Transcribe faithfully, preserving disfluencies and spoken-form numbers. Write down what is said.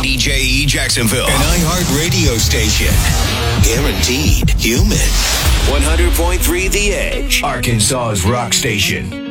W J E Jacksonville, an iHeart radio station. Guaranteed human. one hundred point three The Edge, Arkansas's rock station.